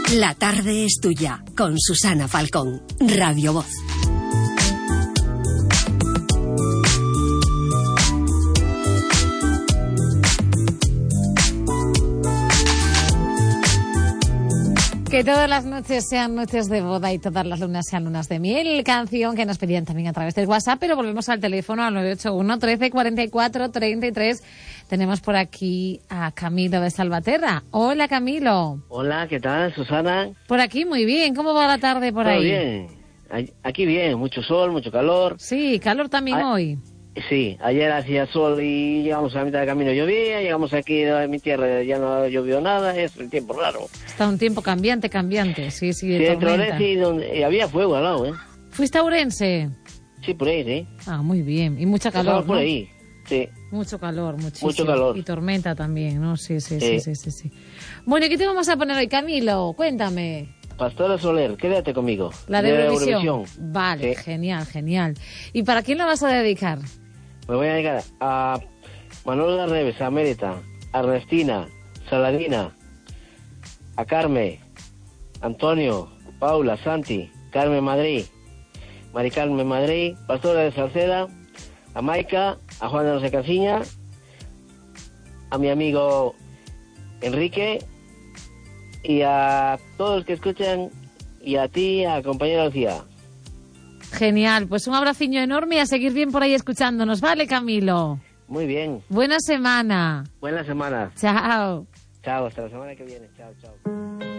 La tarde es tuya, con Susana Falcón, Radio Voz. Que todas las noches sean noches de boda y todas las lunas sean lunas de miel. Canción que nos pedían también a través del WhatsApp, pero volvemos al teléfono al 981 13 44 33. Tenemos por aquí a Camilo de Salvaterra. Hola, Camilo. Hola, ¿qué tal, Susana? Por aquí muy bien. ¿Cómo va la tarde por ahí? Todo bien. Aquí bien, mucho sol, mucho calor. Sí, calor también hoy. Sí, ayer hacía sol y llegamos a la mitad del camino llovía, llegamos aquí a mi tierra, ya no llovió nada, es el tiempo raro. Está un tiempo cambiante, sí, Sí, en Orense y había fuego al lado, ¿eh? ¿Fuiste a Orense? Sí, por ahí, sí. Ah, muy bien. Y mucha calor, Pasamos por ¿no? ahí, sí. Mucho calor, muchísimo. Mucho calor. Y tormenta también, ¿no? Sí. Bueno, ¿y qué te vamos a poner hoy, Camilo? Cuéntame. Pastora Soler, quédate conmigo. La de Eurovisión. Vale, sí. Genial. ¿Y para quién la vas a dedicar? Me voy a dedicar a Manolo de Reves, a Mérita, a Ernestina, Saladina, a Carmen, Antonio, Paula, Santi, Carmen Madrid, Mari Carmen Madrid, Pastora de Salceda, a Maica, a Juan de José Casiña, a mi amigo Enrique y a todos los que escuchan y a ti, a compañera Lucía. Genial, pues un abraciño enorme y a seguir bien por ahí escuchándonos, ¿vale, Camilo? Muy bien. Buena semana. Buena semana. Chao. Chao, hasta la semana que viene. Chao.